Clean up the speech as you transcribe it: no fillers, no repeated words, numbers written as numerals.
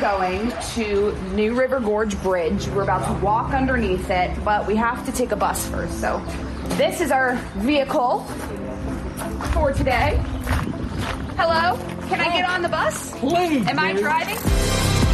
going to New River Gorge Bridge. We're about to walk underneath it, but we have to take a bus first. So this is our vehicle for today. Hello? Can I get on the bus? Please. Am I driving?